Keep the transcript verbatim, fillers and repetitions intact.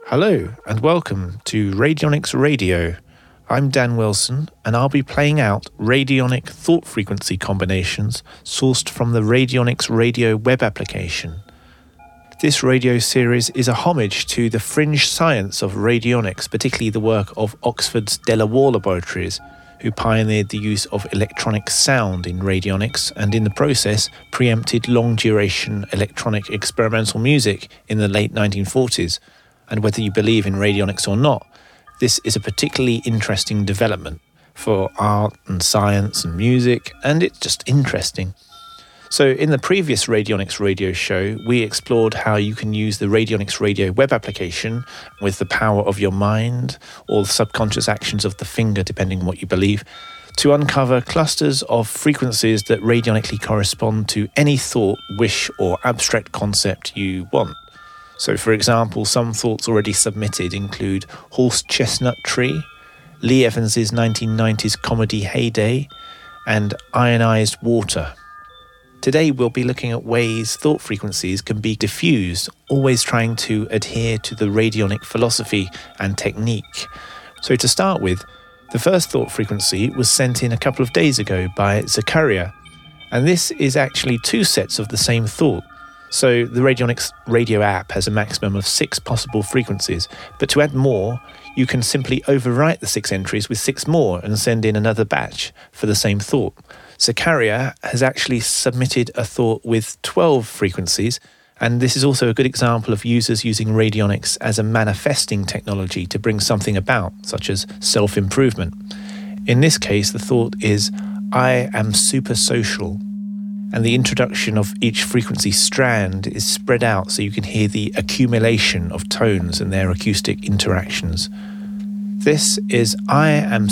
Hello and welcome to Radionics Radio. I'm Dan Wilson and I'll be playing out radionic thought frequency combinations sourced from the Radionics Radio web application. This radio series is a homage to the fringe science of radionics, particularly the work of Oxford's Delaware Laboratories, who pioneered the use of electronic sound in radionics and in the process preempted long-duration electronic experimental music in the late nineteen forties. And whether you believe in radionics or not, this is a particularly interesting development for art and science and music, and it's just interesting. So in the previous Radionics Radio show, we explored how you can use the Radionics Radio web application with the power of your mind or the subconscious actions of the finger, depending on what you believe, to uncover clusters of frequencies that radionically correspond to any thought, wish, or abstract concept you want. So, for example, some thoughts already submitted include Horse Chestnut Tree, Lee Evans' nineteen nineties comedy Heyday, and Ionized Water. Today we'll be looking at ways thought frequencies can be diffused, always trying to adhere to the radionic philosophy and technique. So to start with, the first thought frequency was sent in a couple of days ago by Zakaria, and this is actually two sets of the same thought. So the Radionics Radio app has a maximum of six possible frequencies, but to add more, you can simply overwrite the six entries with six more and send in another batch for the same thought. Zakaria has actually submitted a thought with twelve frequencies, and this is also a good example of users using radionics as a manifesting technology to bring something about, such as self-improvement. In this case, the thought is, I am super social. And the introduction of each frequency strand is spread out so you can hear the accumulation of tones and their acoustic interactions. This is I am